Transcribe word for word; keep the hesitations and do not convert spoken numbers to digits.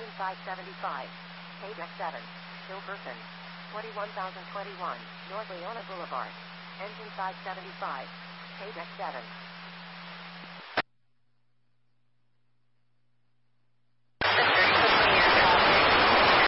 Engine five seventy-five. Page X seven. Still person. twenty-one thousand twenty-one, North Leona Boulevard. Engine five seventy-five. Page X seven.